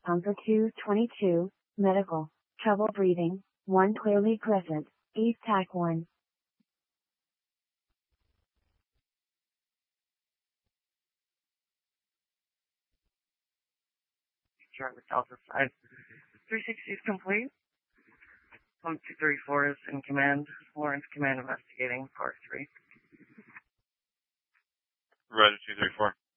Bunker 222, medical, trouble breathing, 1 clearly present, East TAC 1. Charlie Delta 5. 360 is complete. Pump 234 is in command. Lawrence command investigating part 3. Roger 234.